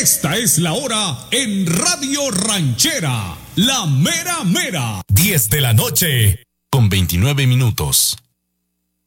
Esta es la hora en Radio Ranchera, la mera mera. 10 de la noche, con 29 minutos.